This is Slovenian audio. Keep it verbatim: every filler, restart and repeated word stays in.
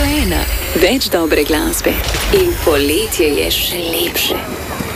ena, več dobre glasbe in poletje je še lepše.